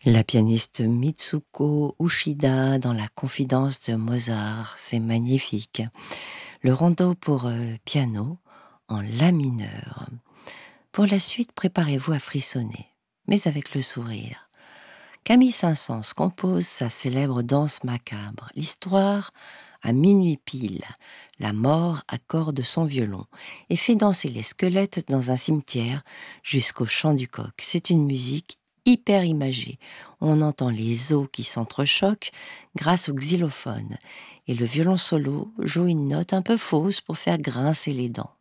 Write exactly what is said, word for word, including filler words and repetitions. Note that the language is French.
La pianiste Mitsuko Uchida dans La Confidence de Mozart, c'est magnifique. Le rondo pour euh, piano en la mineur. Pour la suite, préparez-vous à frissonner, mais avec le sourire. Camille Saint-Saëns compose sa célèbre danse macabre. L'histoire, à minuit pile, la mort accorde son violon et fait danser les squelettes dans un cimetière jusqu'au chant du coq. C'est une musique hyper imagée. On entend les os qui s'entrechoquent grâce au xylophone et le violon solo joue une note un peu fausse pour faire grincer les dents.